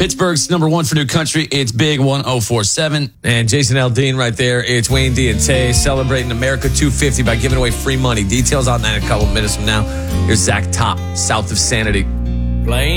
Pittsburgh's number one for new country. It's Big 1047. And Jason Aldean right there. It's Wayne D and Tay celebrating America 250 by giving away free money. Details on that in a couple minutes from now. Here's Zach Top, South of Sanity. Playing.